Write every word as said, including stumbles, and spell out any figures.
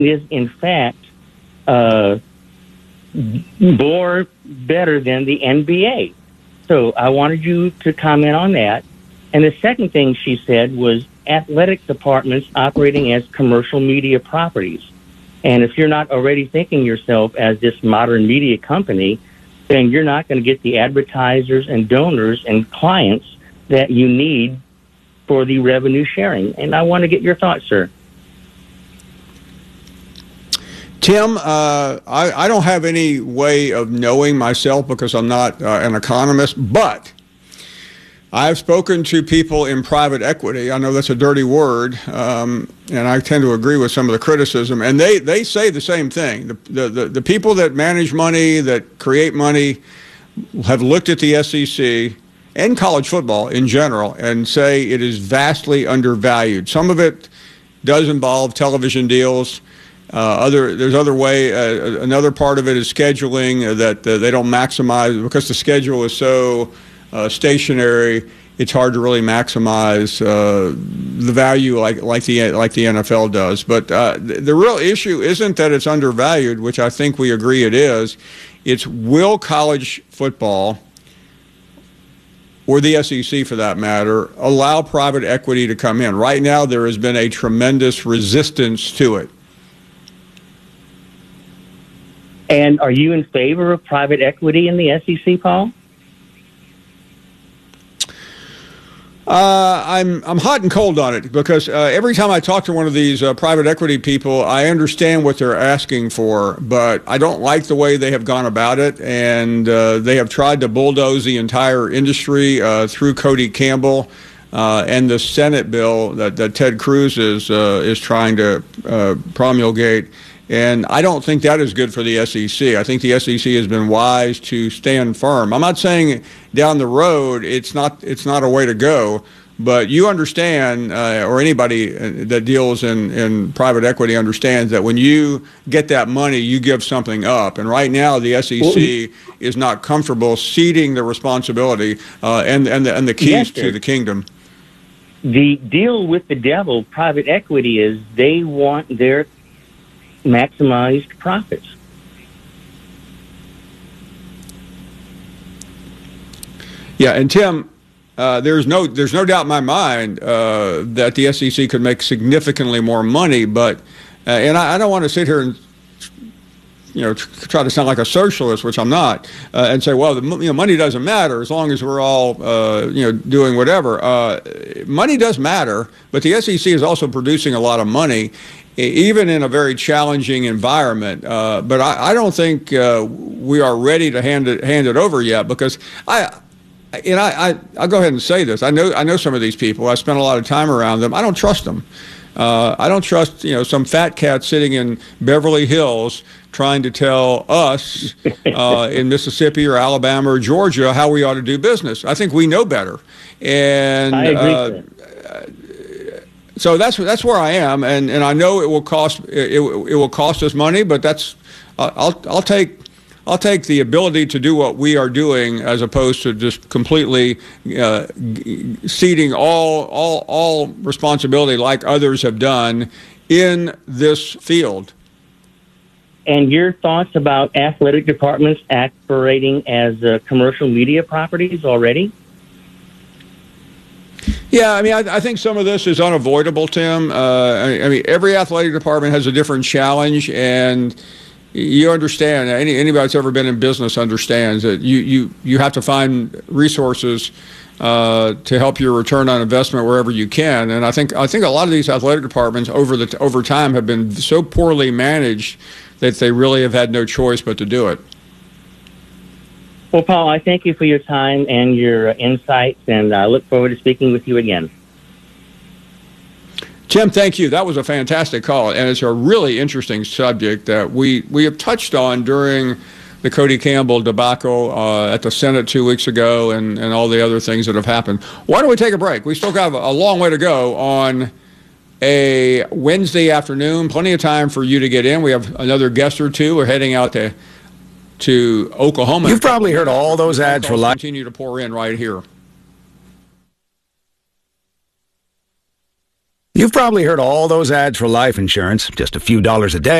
is, in fact, uh, more better than the N B A. So I wanted you to comment on that. And the second thing she said was athletic departments operating as commercial media properties. And if you're not already thinking yourself as this modern media company, then you're not going to get the advertisers and donors and clients that you need for the revenue sharing. And I want to get your thoughts, sir. Tim, uh, I, I don't have any way of knowing myself because I'm not uh, an economist, but I've spoken to people in private equity. I know that's a dirty word, um, and I tend to agree with some of the criticism. And they, they say the same thing. The, the, the, the people that manage money, that create money, have looked at the S E C and college football in general and say it is vastly undervalued. Some of it does involve television deals. Uh, other there's other way. Uh, another part of it is scheduling uh, that uh, they don't maximize because the schedule is so uh, stationary. It's hard to really maximize uh, the value like like the like the N F L does. But uh, the, the real issue isn't that it's undervalued, which I think we agree it is. It's will college football, or the S E C for that matter, allow private equity to come in? Right now, there has been a tremendous resistance to it. And are you in favor of private equity in the S E C, Paul? Uh, I'm I'm hot and cold on it because uh, every time I talk to one of these uh, private equity people, I understand what they're asking for, but I don't like the way they have gone about it, and uh, they have tried to bulldoze the entire industry uh, through Cody Campbell uh, and the Senate bill that, that Ted Cruz is uh, is trying to uh, promulgate. And I don't think that is good for the S E C. I think the S E C has been wise to stand firm. I'm not saying down the road it's not it's not a way to go, but you understand, uh, or anybody that deals in, in private equity understands that when you get that money, you give something up. And right now, the S E C is not comfortable ceding the responsibility uh, and and the, and the keys yes, to the kingdom. The deal with the devil, private equity, is they want their maximized profits. Yeah, and Tim, uh, there's no there's no doubt in my mind uh, that the S E C could make significantly more money, but uh, and I, I don't want to sit here and you know try to sound like a socialist, which I'm not, uh, and say, well, the you know, money doesn't matter as long as we're all uh, you know doing whatever. Uh, money does matter, but the S E C is also producing a lot of money, even in a very challenging environment. Uh, but I, I don't think uh, we are ready to hand it hand it over yet, because I, and I, I, I'll go ahead and say this. I know I know some of these people. I spent a lot of time around them. I don't trust them. Uh, I don't trust you know some fat cat sitting in Beverly Hills trying to tell us uh, in Mississippi or Alabama or Georgia how we ought to do business. I think we know better. And I agree. Uh, So that's that's where I am, and, and I know it will cost it, it will cost us money, but that's uh, I'll I'll take I'll take the ability to do what we are doing as opposed to just completely uh, ceding all all all responsibility like others have done in this field. And your thoughts about athletic departments operating as uh, commercial media properties already? Yeah, I mean, I, I think some of this is unavoidable, Tim. Uh, I, I mean, every athletic department has a different challenge, and you understand, any, anybody that's ever been in business understands that you, you, you have to find resources uh, to help your return on investment wherever you can. And I think I think a lot of these athletic departments over the over time have been so poorly managed that they really have had no choice but to do it. Well, Paul, I thank you for your time and your insights, and I look forward to speaking with you again. Tim, thank you. That was a fantastic call, and it's a really interesting subject that we, we have touched on during the Cody Campbell debacle uh, at the Senate two weeks ago and, and all the other things that have happened. Why don't we take a break? We still have a long way to go on a Wednesday afternoon. Plenty of time for you to get in. We have another guest or two. We're heading out to to Oklahoma. You've probably heard all those ads for life. Continue to pour in right here. You've probably heard all those ads for life insurance, just a few dollars a day.